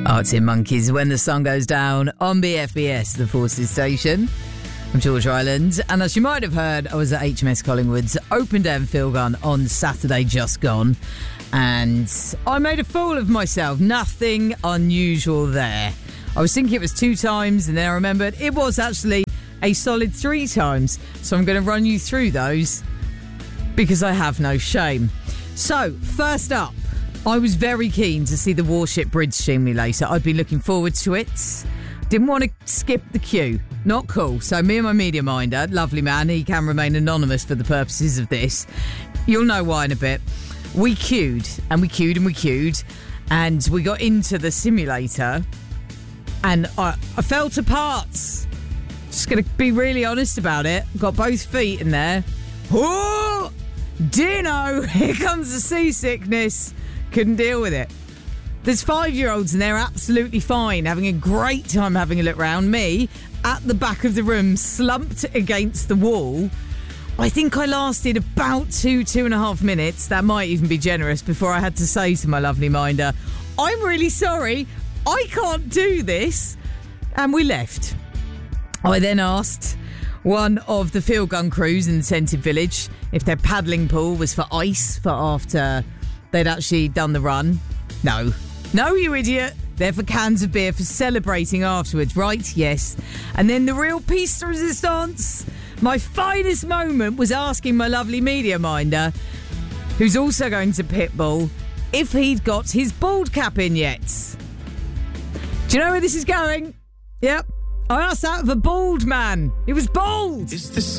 Arctic Monkeys, When the Sun Goes Down on BFBS, the Forces Station. I'm George Island, and as you might have heard, I was at HMS Collingwood's Open Day and Field Gun on Saturday just gone, and I made a fool of myself. Nothing unusual there. I was thinking it was 2 times, and then I remembered it was actually a solid 3 times. So I'm going to run you through those because I have no shame. So, first up, I was very keen to see the Warship Bridge Simulator. I'd been looking forward to it. Didn't want to skip the queue. Not cool. So me and my media minder, lovely man, he can remain anonymous for the purposes of this. You'll know why in a bit. We queued and we queued and we queued, and we got into the simulator, and I fell to parts. Just going to be really honest about it. Got both feet in there. Oh, Dino, here comes the seasickness. Couldn't deal with it. There's 5-year-olds and they're absolutely fine, having a great time having a look round. Me, at the back of the room, slumped against the wall. I think I lasted about 2.5 minutes. That might even be generous, before I had to say to my lovely minder, I'm really sorry, I can't do this. And we left. I then asked one of the field gun crews in the tented village if their paddling pool was for ice for after they'd actually done the run. No, you idiot. They're for cans of beer for celebrating afterwards, right? Yes. And then the real piece de resistance, my finest moment, was asking my lovely media minder, who's also going to Pitbull, if he'd got his bald cap in yet. Do you know where this is going? Yep. I asked that of a bald man. He was bald.